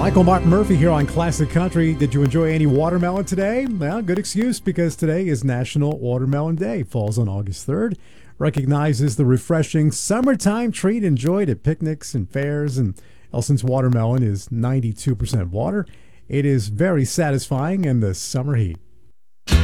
Michael Mark Murphy here on Classic Country. Did you enjoy any watermelon today? Well, good excuse because today is National Watermelon Day. Falls on August 3rd. Recognizes the refreshing summertime treat enjoyed at picnics and fairs. And since watermelon is 92% water, it is very satisfying in the summer heat.